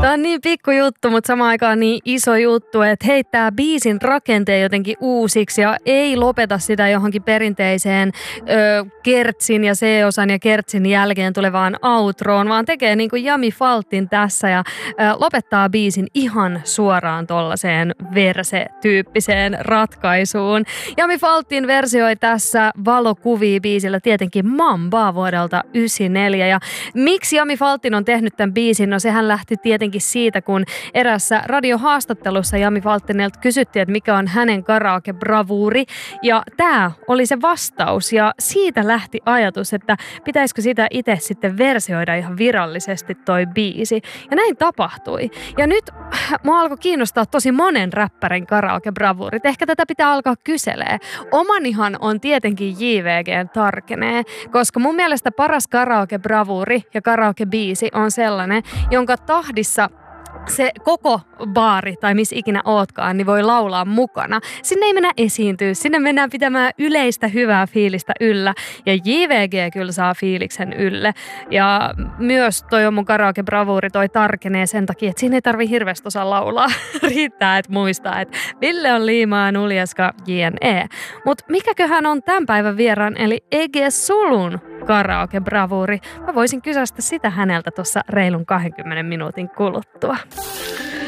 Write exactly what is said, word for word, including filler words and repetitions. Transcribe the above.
Tämä on niin pikku juttu, mutta samaan aikaan niin iso juttu, että heittää biisin rakenteen jotenkin uusiksi ja ei lopeta sitä johonkin perinteiseen ö, kertsin ja C-osan ja kertsin jälkeen tulevaan outroon, vaan tekee niin kuin Jami Faltin tässä ja ö, lopettaa biisin ihan suoraan tollaiseen verse-tyyppiseen ratkaisuun. Jami Faltin versioi tässä valokuvia biisillä tietenkin Mambaa vuodelta yhdeksänkymmentäneljä ja miksi Jami Faltin on tehnyt tämän biisin? No sehän lähti tietenkin siitä, kun erässä radiohaastattelussa Jami Faltinelta kysyttiin, että mikä on hänen karaoke-bravuuri. Ja tämä oli se vastaus. Ja siitä lähti ajatus, että pitäisikö sitä itse sitten versioida ihan virallisesti toi biisi. Ja näin tapahtui. Ja nyt mua alkoi kiinnostaa tosi monen räppärin karaoke-bravuurit. Ehkä tätä pitää alkaa kyselee. Omanihan on tietenkin J V G:n Tarkenee, koska mun mielestä paras karaoke-bravuuri ja karaoke-biisi on sellainen, jonka tahdissa se koko baari tai missä ikinä ootkaan, niin voi laulaa mukana. Sinne ei mennä esiintyä, sinne mennään pitämään yleistä hyvää fiilistä yllä. Ja J V G kyllä saa fiiliksen ylle. Ja myös toi on mun karaoke-bravuuri, toi Tarkenee sen takia, että siinä ei tarvi hirveästi osaa laulaa. Riittää, että muistaa, että Ville on liimaa, nuljaska, jne. Mutta mikäköhän on tämän päivän vieraan, eli Ege Sulun karaoke-bravuuri? Mä voisin kysästä sitä häneltä tuossa reilun kahdenkymmenen minuutin kuluttua.